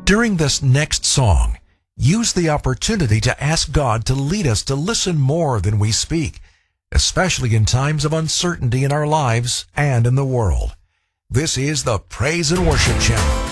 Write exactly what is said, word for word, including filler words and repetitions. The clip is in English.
During this next song, use the opportunity to ask God to lead us to listen more than we speak, especially in times of uncertainty in our lives and in the world. This is the Praise and Worship Channel.